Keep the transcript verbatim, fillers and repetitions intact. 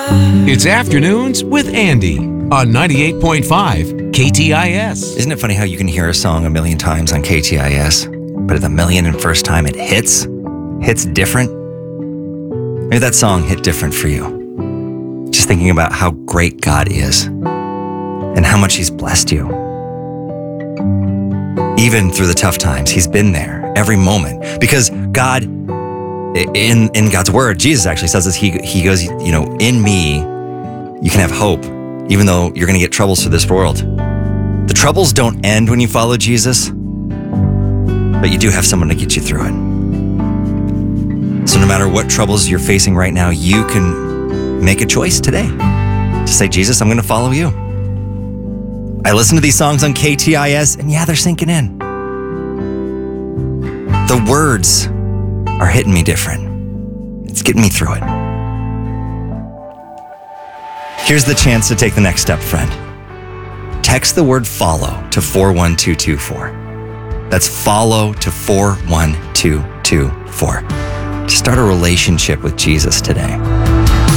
It's Afternoons with Andy on ninety-eight point five K T I S. Isn't it funny how you can hear a song a million times on K T I S, but at the million and first time it hits, hits different? Maybe that song hit different for you. Just thinking about how great God is and how much He's blessed you. Even through the tough times, He's been there every moment. Because God, in, in God's word, Jesus actually says this, he, he goes, you know, in me, you can have hope, even though you're going to get troubles through this world. The troubles don't end when you follow Jesus, but you do have someone to get you through it. So no matter what troubles you're facing right now, you can make a choice today to say, Jesus, I'm going to follow you. I listen to these songs on K T I S, and yeah, they're sinking in. The words are hitting me different. It's getting me through it. Here's the chance to take the next step, friend. Text the word follow to four one two two four. That's follow to four one two two four. To start a relationship with Jesus today.